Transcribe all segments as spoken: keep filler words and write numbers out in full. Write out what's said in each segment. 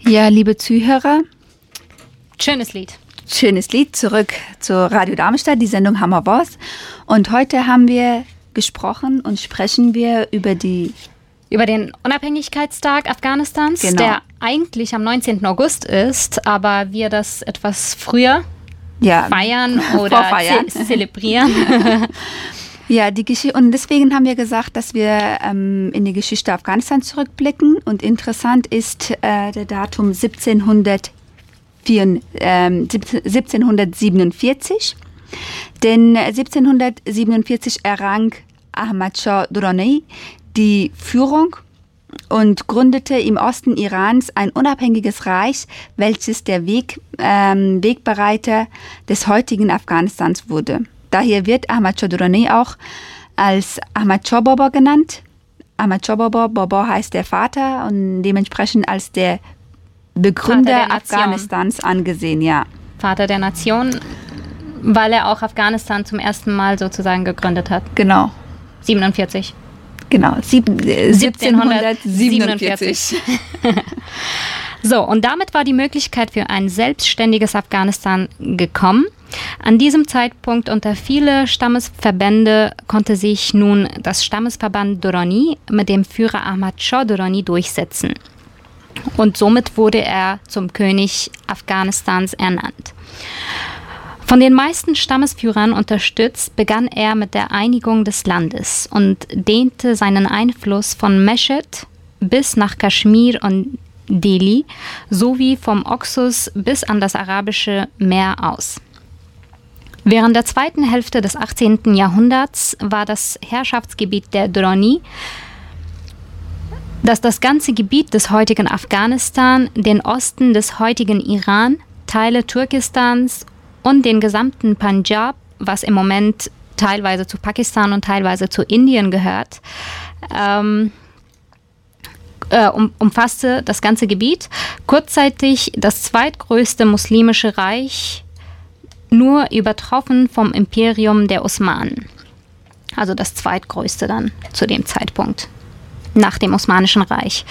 Ja, liebe Zuhörer. Schönes Lied. Schönes Lied. Zurück zu Radio Darmstadt, die Sendung Hammer was. Und heute haben wir gesprochen und sprechen wir über die... Über den Unabhängigkeitstag Afghanistans, genau. der eigentlich am neunzehnten August ist, aber wir das etwas früher ja. feiern oder Vorfeiern. ze- zelebrieren. Ja, die Geschichte, und deswegen haben wir gesagt, dass wir ähm, in die Geschichte Afghanistans zurückblicken. Und interessant ist äh, der Datum siebzehnhundertsiebenundvierzig. Denn siebzehnhundertsiebenundvierzig errang Ahmad Shah Durrani die Führung und gründete im Osten Irans ein unabhängiges Reich, welches der Weg, ähm, Wegbereiter des heutigen Afghanistans wurde. Daher wird Ahmad Shah Durrani auch als Ahmad Shah Baba genannt. Ahmad Shah Baba, Baba heißt der Vater und dementsprechend als der Begründer der Afghanistans angesehen, ja. Vater der Nation, weil er auch Afghanistan zum ersten Mal sozusagen gegründet hat. Genau. siebenundvierzig. Genau, sieb- äh, siebzehnhundertsiebenundvierzig. So, und damit war die Möglichkeit für ein selbstständiges Afghanistan gekommen. An diesem Zeitpunkt unter viele Stammesverbände konnte sich nun das Stammesverband Durrani mit dem Führer Ahmad Shah Durrani durchsetzen. Und somit wurde er zum König Afghanistans ernannt. Von den meisten Stammesführern unterstützt, begann er mit der Einigung des Landes und dehnte seinen Einfluss von Mesched bis nach Kaschmir und Delhi sowie vom Oxus bis an das Arabische Meer aus. Während der zweiten Hälfte des achtzehnten Jahrhunderts war das Herrschaftsgebiet der Durrani, das das ganze Gebiet des heutigen Afghanistan, den Osten des heutigen Iran, Teile Turkestans und den gesamten Punjab, was im Moment teilweise zu Pakistan und teilweise zu Indien gehört, ähm, äh, um, umfasste das ganze Gebiet. Kurzzeitig das zweitgrößte muslimische Reich, nur übertroffen vom Imperium der Osmanen. Also das zweitgrößte dann zu dem Zeitpunkt, nach dem Osmanischen Reich.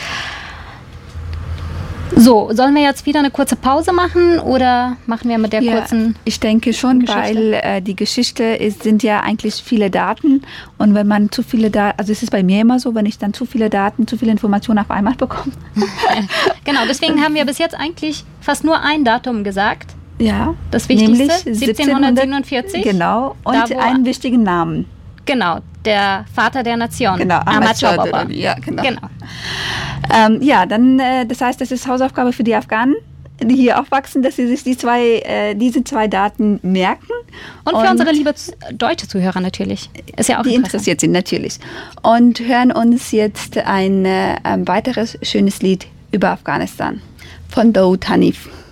So, sollen wir jetzt wieder eine kurze Pause machen oder machen wir mit der Ja, kurzen ich denke schon, Geschichte? weil äh, die Geschichte ist, sind ja eigentlich viele Daten und wenn man zu viele Daten, also es ist bei mir immer so, wenn ich dann zu viele Daten, zu viele Informationen auf einmal bekomme. Genau, deswegen haben wir bis jetzt eigentlich fast nur ein Datum gesagt. Ja, Das Wichtigste, nämlich siebzehnhundertsiebenundvierzig. Genau, und Da, wo- einen wichtigen Namen. Genau, der Vater der Nation. Genau, Ahmad Shah Baba. Durrani, ja, genau. Genau. Ähm, ja, dann, äh, das heißt, das ist Hausaufgabe für die Afghanen, die hier aufwachsen, dass sie sich die zwei, äh, diese zwei Daten merken. Und für unsere liebe Z- deutsche Zuhörer natürlich. Ist ja auch die interessant. interessiert sind, natürlich. Und hören uns jetzt ein, äh, ein weiteres schönes Lied über Afghanistan von Daoud Hanif.